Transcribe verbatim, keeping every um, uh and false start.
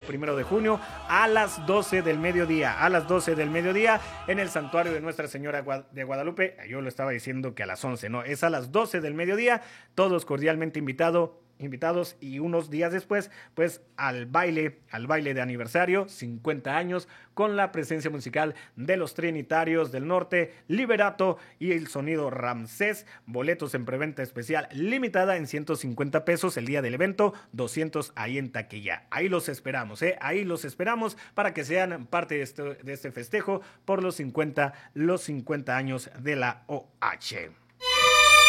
primero de junio a las doce del mediodía, a las doce del mediodía en el santuario de Nuestra Señora de Guadalupe. Yo lo estaba diciendo que a las once, no, es a las doce del mediodía, todos cordialmente invitados. invitados y unos días después, pues al baile, al baile de aniversario, cincuenta años, con la presencia musical de los Trinitarios del Norte, Liberato y el sonido Ramsés, boletos en preventa especial limitada en ciento cincuenta pesos el día del evento, doscientos ahí en taquilla. Ahí los esperamos, ¿eh? Ahí los esperamos para que sean parte de este, de este festejo por los cincuenta, los cincuenta años de la O H.